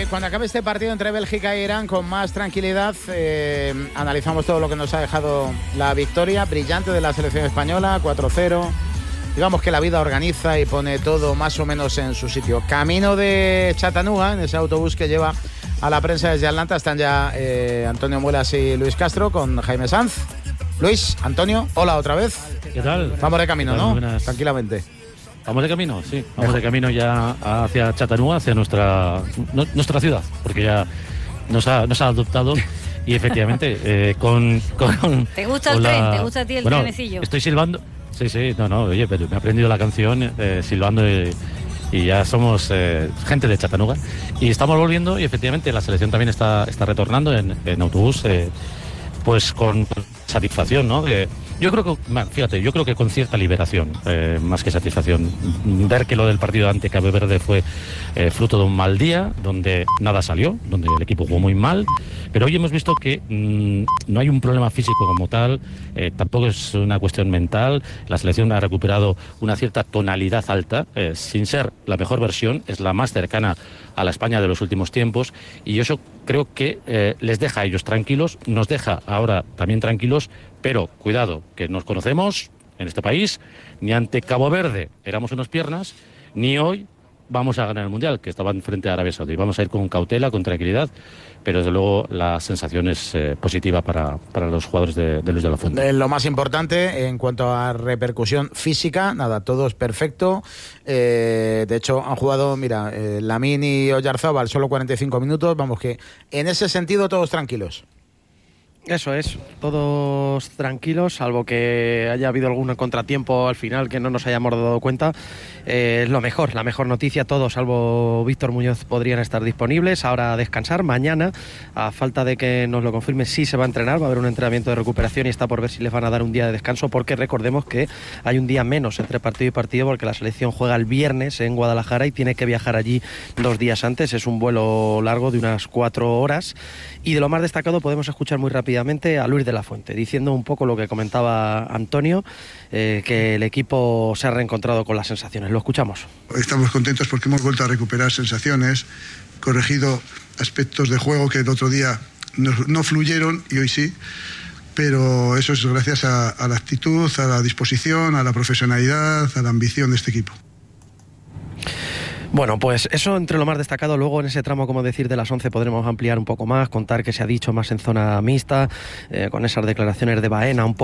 Cuando acabe este partido entre Bélgica e Irán con más tranquilidad, analizamos todo lo que nos ha dejado la victoria brillante de la selección española, 4-0. Digamos que la vida organiza y pone todo más o menos en su sitio. Camino de Chattanooga, en ese autobús que lleva a la prensa desde Atlanta, están ya Antonio Muelas y Luis Castro con Jaime Sanz. Luis, Antonio, hola otra vez. ¿Qué tal? Vamos de camino, ¿no? Buenas. Tranquilamente. Vamos de camino, sí. Vamos de camino ya hacia Chattanooga, hacia nuestra ciudad, porque ya nos ha adoptado. Y efectivamente, ¿Te gusta el tren? ¿Te gusta a ti el trenecillo? Estoy silbando. Sí, no, oye, pero me he aprendido la canción silbando y ya somos gente de Chattanooga. Y estamos volviendo y efectivamente la selección también está retornando en autobús, pues con satisfacción, ¿no? Yo creo que con cierta liberación, más que satisfacción. Ver que lo del partido ante Cabo Verde fue fruto de un mal día, donde nada salió, donde el equipo jugó muy mal, pero hoy hemos visto que no hay un problema físico como tal, tampoco es una cuestión mental. La selección ha recuperado una cierta tonalidad alta, sin ser la mejor versión, es la más cercana a la España de los últimos tiempos, y eso creo que les deja a ellos tranquilos, nos deja ahora también tranquilos. Pero cuidado, que nos conocemos en este país, ni ante Cabo Verde éramos unas piernas, ni hoy vamos a ganar el Mundial, que estaban frente a Arabia Saudí. Vamos a ir con cautela, con tranquilidad, pero desde luego la sensación es positiva para los jugadores de Luis de la Fuente. Lo más importante en cuanto a repercusión física, nada, todo es perfecto. De hecho, han jugado, Lamín y Oyarzábal solo 45 minutos. Vamos, que en ese sentido todos tranquilos. Eso es, todos tranquilos, salvo que haya habido algún contratiempo al final que no nos hayamos dado cuenta. Es la mejor noticia, todos salvo Víctor Muñoz podrían estar disponibles. Ahora a descansar, mañana, a falta de que nos lo confirme, sí se va a entrenar, va a haber un entrenamiento de recuperación y está por ver si les van a dar un día de descanso, porque recordemos que hay un día menos entre partido y partido, porque la selección juega el viernes en Guadalajara y tiene que viajar allí 2 días antes. Es un vuelo largo de unas 4 horas. Y de lo más destacado podemos escuchar muy rápidamente a Luis de la Fuente, diciendo un poco lo que comentaba Antonio, que el equipo se ha reencontrado con las sensaciones. Lo escuchamos. Estamos contentos porque hemos vuelto a recuperar sensaciones, corregido aspectos de juego que el otro día no fluyeron y hoy sí, pero eso es gracias a la actitud, a la disposición, a la profesionalidad, a la ambición de este equipo. Bueno, pues eso entre lo más destacado. Luego en ese tramo, como decir, de las 11 podremos ampliar un poco más, contar que se ha dicho más en zona mixta, con esas declaraciones de Baena un poco